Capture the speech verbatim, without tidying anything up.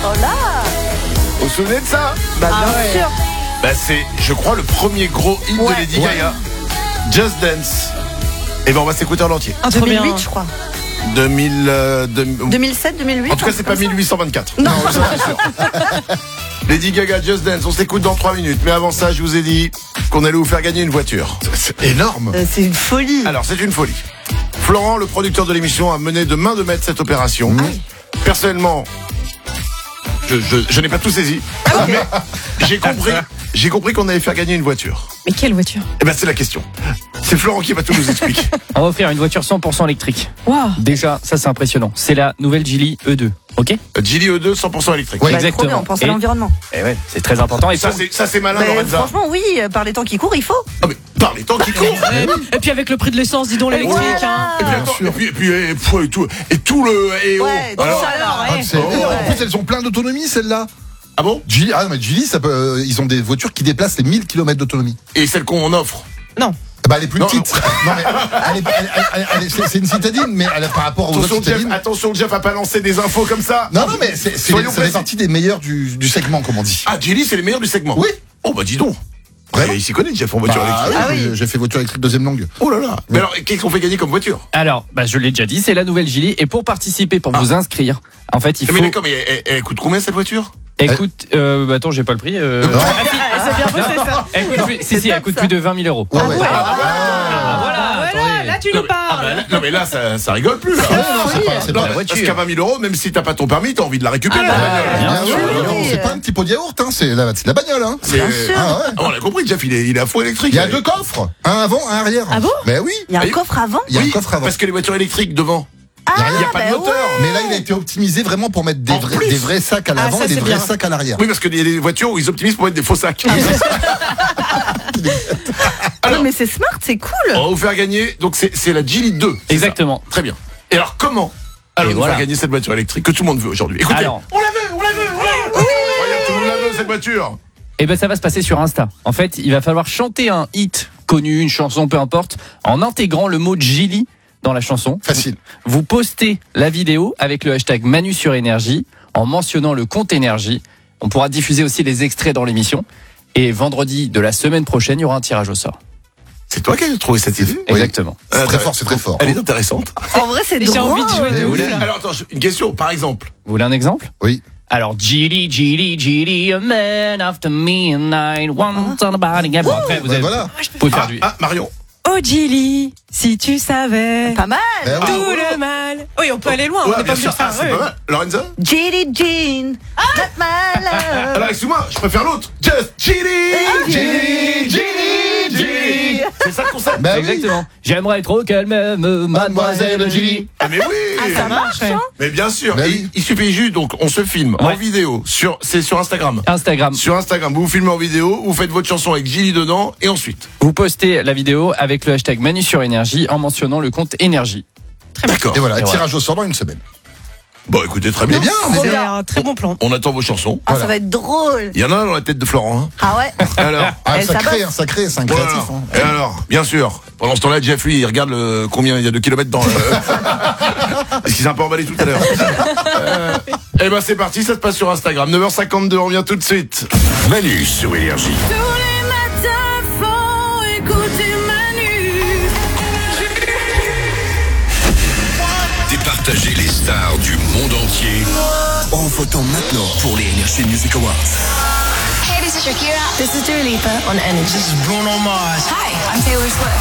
Oh là. Vous vous souvenez de ça? Bah bien Ah ouais. sûr. Bah c'est, je crois, le premier gros hit Ouais. de Lady Ouais. Gaga. Just Dance. Et ben on va s'écouter en entier. Ah, trop deux mille huit, bien. je crois. deux mille, euh, deux- deux mille sept, deux mille huit. En tout cas, c'est pas mille huit cent vingt-quatre. Non, ça, c'est sûr. Lady Gaga, Just Dance, on s'écoute dans trois minutes. Mais avant ça, je vous ai dit qu'on allait vous faire gagner une voiture. C'est énorme. Euh, c'est une folie. Alors, c'est une folie. Florent, le producteur de l'émission, a mené de main de maître cette opération. Personnellement, je, je, je n'ai pas tout saisi. Mais j'ai compris, j'ai compris qu'on allait faire gagner une voiture. Mais quelle voiture? Eh ben, c'est la question. C'est Florent qui va tout nous expliquer. On va offrir une voiture cent pour cent électrique. Waouh. Déjà, ça c'est impressionnant. C'est la nouvelle Geely E deux. Ok? Geely E deux cent pour cent électrique. Ouais. Bah, trop exactement. bien, on pense à Et- l'environnement. Eh ouais, c'est très important. Et Ça, pour- c'est, ça, c'est malin, Mais Lorenza. franchement, oui, euh, par les temps qui courent, il faut. Ah, mais par les temps qui courent. Et puis avec le prix de l'essence, dis donc l'électrique. Voilà. Hein. Et puis, attends, et puis, et puis, et, pff, et tout, et tout le, et oh. Ouais, tout Alors- ça, alors, Ah, ouais. c'est Oh. énorme. En plus, elles ont plein d'autonomie, celles-là. Ah bon? Geely, ah, non, mais Geely, ça peut, euh, ils ont des voitures qui déplacent les mille kilomètres d'autonomie. Et celle qu'on offre. Non. Bah, elle est plus Non, petite. Non, mais elle est, elle- elle- elle est- c'est c'est une citadine, mais elle est par rapport aux autres Attention, Jeff, citadines. attention, Jeff, à pas lancer des infos comme ça. Non, non, mais c'est, c'est, Soyons ça fait précis. partie des meilleurs du, du segment, comme on dit. Ah, Geely, c'est les meilleurs du segment. Oui. Oh, bah, dis donc. Vraiment Ouais, il s'y connaît, Jeff, en voiture Bah, électrique. oui, Ah oui. j'ai- j'ai fait voiture électrique deuxième langue. Oh là là. Mais alors, qu'est-ce qu'on fait gagner comme voiture? Alors, bah, je l'ai déjà dit, c'est la nouvelle Geely. Et pour participer, pour Ah. vous inscrire, en fait, il Mais faut. d'accord, mais elle, elle- elle coûte combien cette voiture? Écoute, euh, bah, attends, j'ai pas le prix. Euh... Non. Ah, si, Ah, c'est bien bossé ça. elle coûte plus, si, C'est si, elle top, coûte ça. plus de vingt mille euros. Ouais, ouais. Ah, Ah, voilà, voilà, attendez. là tu Non, nous mais, ah, parles. bah, là, non, mais là, ça, ça rigole plus, là. Ah, non, non, c'est pas, c'est Non, pas la parce voiture. qu'à vingt mille euros, même si t'as pas ton permis, t'as envie de la récupérer. Ah, la bah, bagnole. Bien Bien sûr, sûr. non, c'est pas un petit pot de yaourt, hein, c'est la, c'est la bagnole. Hein. C'est- Bien sûr. Ah, ouais. Ah, on a compris, Jeff, il est, il est à fond électrique. Il y a deux coffres, un avant, un arrière. Ah bon Mais oui, Il y a un Oui. coffre avant. il y a Oui, un coffre avant. Parce que les voitures électriques devant, Ah, il n'y a pas de bah moteur. ouais. Mais là, il a été optimisé vraiment pour mettre des, En vrais, plus. des vrais sacs à Ah, l'avant ça, et des c'est vrais bien. sacs à l'arrière. Oui, parce que les, les voitures où ils optimisent pour mettre des faux sacs. Ah, mais c'est smart, c'est cool. On va vous faire gagner, donc c'est, c'est la Geely deux. c'est Exactement. ça. Très bien. Et alors, comment allons Et nous voilà. faire gagner cette voiture électrique que tout le monde veut aujourd'hui? Écoutez, Alors. on la veut, on la veut, on la veut. Regarde, tout le monde la veut, cette voiture. Et ben ça va se passer sur Insta. En fait, il va falloir chanter un hit connu, une chanson, peu importe, en intégrant le mot Geely dans la chanson. Facile. Vous postez la vidéo avec le hashtag Manu sur Énergie en mentionnant le compte Énergie. On pourra diffuser aussi les extraits dans l'émission. Et vendredi de la semaine prochaine, il y aura un tirage au sort. C'est toi qui as trouvé cette idée? Exactement. C'est Euh, très t'as- fort, c'est très fort. Elle est intéressante. En vrai, c'est Et j'ai drôle. envie de jouer de Mais ouf oui. là. Alors, attends, une question, par exemple. Vous voulez un exemple? Oui. Alors, Geely, Geely, Geely, a man after midnight, once on a body. Bon, après, vous, Bah, avez, voilà. vous pouvez faire Ah, du... ah, Marion. Oh Geely, si tu savais Pas mal. Eh oui. tout le mal. Oui, on peut aller loin. Ouais, on n'est bien pas sûr. obligé de Ah, faire. c'est ouais. pas mal. Lorenza? Jelly Jean. Not my love. Alors, excuse-moi, je préfère l'autre. Just Geely, Geely, Geely, Geely. C'est ça le concept? Bah oui. Exactement. J'aimerais trop qu'elle m'aime, mademoiselle Geely. Ah, mais oui. Ah, ça marche, hein. Mais bien sûr. Bah Et oui. il suffit juste, donc, on se filme en Ouais. vidéo. Sur, c'est sur Instagram. Instagram. Sur Instagram, vous vous filmez en vidéo, vous faites votre chanson avec Geely dedans, et ensuite. Vous postez la vidéo avec le hashtag Manu sur Énergie en mentionnant le compte Énergie. D'accord. Et voilà, Et tirage au sort dans une semaine. Bon, écoutez, très bien. Mais bien, mais C'est bien. un très bon plan. On attend vos chansons. Ah, Voilà. ça va être drôle. Il y en a un dans la tête de Florent. Hein. Ah ouais. Alors, Ah, Eh, ça ça crée, bosse. hein, ça crée, c'est un voilà. créatif. Hein. Et alors, bien sûr. Pendant ce temps-là, Jeff, lui, il regarde le, combien il y a de kilomètres dans le... Parce qu'il s'est un peu emballé tout à l'heure. Euh, eh ben, c'est parti, ça se passe sur Instagram. neuf heures cinquante-deux, on revient tout de suite. Manu sur Énergie. Tous les matins, faut écouter Manu. Départager les stars du monde entier en votant maintenant pour les Energy Music Awards. Hey, this is Shakira. This is Dua Lipa on Energy. This is Bruno Mars. Hi, I'm Taylor Swift.